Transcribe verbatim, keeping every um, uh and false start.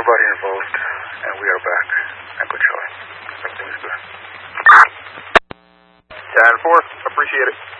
nobody involved, and we are back. And good showing. Everything's good. ten four, appreciate it.